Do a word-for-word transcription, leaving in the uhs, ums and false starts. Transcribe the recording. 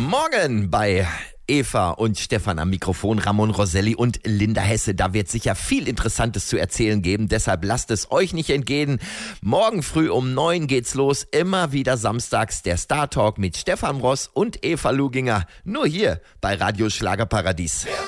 Morgen bei Eva und Stefan am Mikrofon, Ramon Roselli und Linda Hesse. Da wird sicher viel Interessantes zu erzählen geben, deshalb lasst es euch nicht entgehen. Morgen früh um neun geht's los, immer wieder samstags der Star Talk mit Stefan Ross und Eva Luginger. Nur hier bei Radio Schlagerparadies.